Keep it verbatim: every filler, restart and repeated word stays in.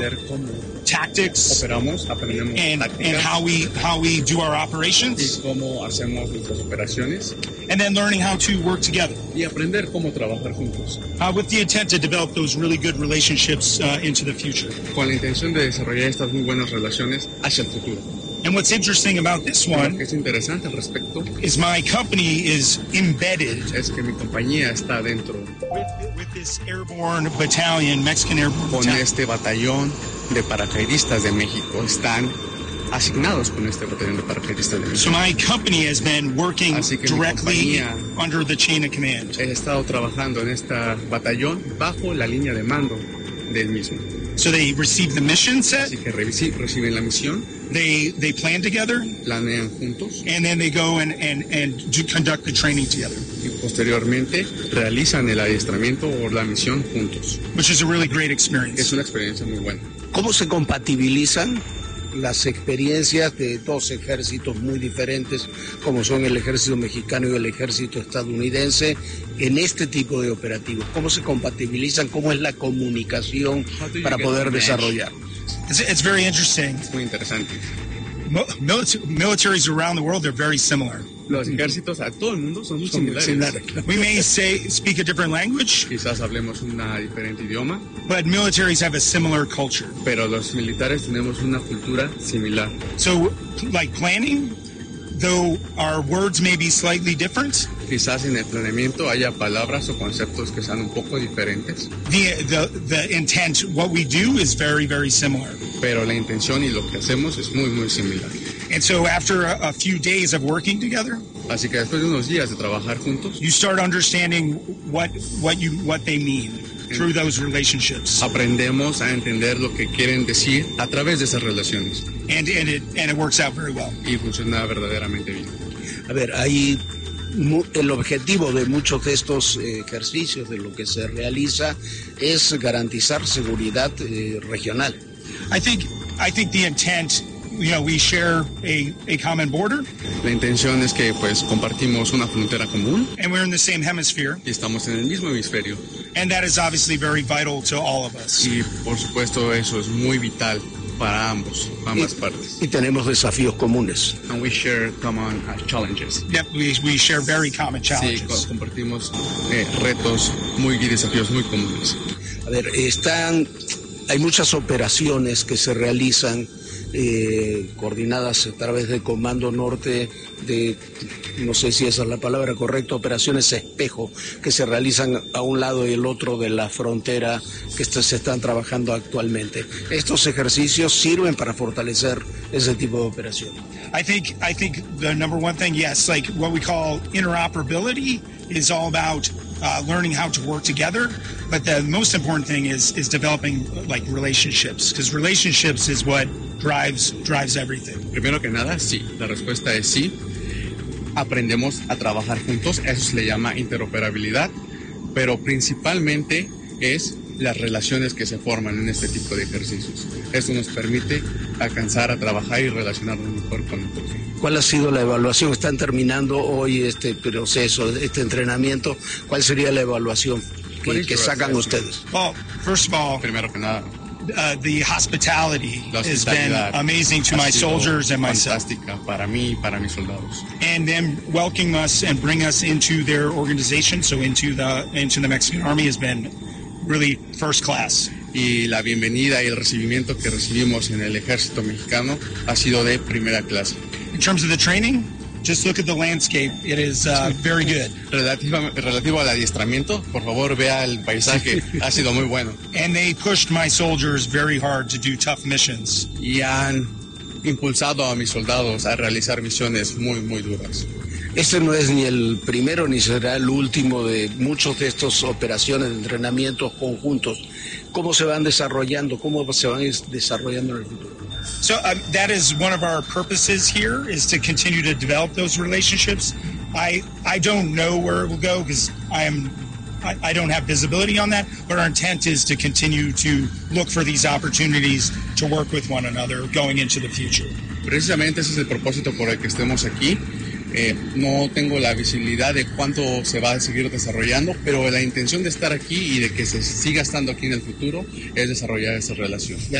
about tactics operamos, aprendemos and, tácticas, and how we how we do our y operations, cómo hacemos nuestras operaciones, and then learning how to work together y aprender cómo trabajar juntos, uh, with the intent to develop those really good relationships uh, into the future. con la intención de desarrollar estas muy buenas relaciones hacia el futuro. And what's interesting about this Lo one que es interesante al respecto is my company is embedded es que mi compañía está dentro with, with this airborne battalion, Mexican airborne con battalion. este batallón de paracaidistas de México. Están asignados con este batallón de paracaidistas de México. So my company has been working Así que mi directly compañía- under the chain of command. He estado trabajando en este batallón bajo la línea de mando del mismo. So they receive the mission set, Así que reci- reciben la misión, they they plan together, planean juntos and then they go and, and, and do conduct the training together, y posteriormente realizan el adiestramiento o la misión juntos. which is a really great Es experience. una experiencia muy buena. ¿Cómo se compatibilizan las experiencias de dos ejércitos muy diferentes, como son el ejército mexicano y el ejército estadounidense, en este tipo de operativos? ¿Cómo se compatibilizan? ¿Cómo es la comunicación para poder desarrollar? It's, it's very interesting. Es muy interesante. Mo- milita- militaries around the world, they're very similar. Los ejércitos a todo el mundo son muy Son muy similares. similares. We may say speak a different language, Quizás hablemos un diferente idioma, but militaries have a similar culture. pero los militares tenemos una cultura similar. So, like planning, though our words may be slightly different, Quizás en el planeamiento haya palabras o conceptos que sean un poco diferentes, the the the intent, what we do, is very very similar. pero la intención y lo que hacemos es muy, muy similar. And so, after a, a few days of working together, Así que después de unos días de trabajar juntos, you start understanding what what you what they mean through those relationships, aprendemos a entender lo que quieren decir a través de esas relaciones and and it and it works out very well. y funciona verdaderamente bien. A ver, hay mu- el objetivo de muchos de estos eh, ejercicios, de lo que se realiza, es garantizar seguridad eh, regional. I think I think the intent, you know, we share a, a common border, La intención es que pues compartimos una frontera común and we're in the same hemisphere, y estamos en el mismo hemisferio, and that is obviously very vital to all of us. y por supuesto eso es muy vital para ambos, ambas partes. Y tenemos desafíos comunes. And we share common uh, challenges. Yep, we, we share very common Sí, challenges. co- compartimos eh, retos muy y desafíos muy comunes. A ver, están, hay muchas operaciones que se realizan eh, coordinadas a través del Comando Norte de, no sé si esa es la palabra correcta, operaciones espejo, que se realizan a un lado y el otro de la frontera que est- se están trabajando actualmente. ¿Estos ejercicios sirven para fortalecer ese tipo de operación? I think I think the number one thing, yes, like what we call interoperability is all about uh, learning how to work together. But the most important thing is is developing like relationships, because relationships is what drives drives everything. Primero que nada, sí. La respuesta es sí. Aprendemos a trabajar juntos, eso se le llama interoperabilidad, pero principalmente es las relaciones que se forman en este tipo de ejercicios. Eso nos permite alcanzar a trabajar y relacionarnos mejor con otros. ¿Cuál ha sido la evaluación? Están terminando hoy este proceso, este entrenamiento. ¿Cuál sería la evaluación que, que sacan ustedes? Well, first of all, Primero que nada, uh, the hospitality la has been hospitalidad amazing to ha my sido soldiers and myself. fantástica para mí y para mis soldados. And them welcoming us and bring us into their organization, so into the into the Mexican Army, has been really first class. Y la bienvenida y el recibimiento que recibimos en el ejército mexicano ha sido de primera clase. In terms of the training, just look at the landscape. It is uh, very good. Relativa, relativo al adiestramiento, por favor vea el paisaje, ha sido muy bueno. And they pushed my soldiers very hard to do tough missions. Y han impulsado a mis soldados a realizar misiones muy, muy duras. Este no es ni el primero ni será el último de muchos de estas operaciones de entrenamientos conjuntos. ¿Cómo se van desarrollando? ¿Cómo se van es- desarrollando en el futuro? So um, that is one of our purposes here, is to continue to develop those relationships. I I don't know where it will go, because I am I, I don't have visibility on that, but our intent is to continue to look for these opportunities to work with one another going into the future. Precisamente ese es el propósito por el que estemos aquí. Eh, no tengo la visibilidad de cuánto se va a seguir desarrollando, pero la intención de estar aquí y de que se siga estando aquí en el futuro es desarrollar esa relación.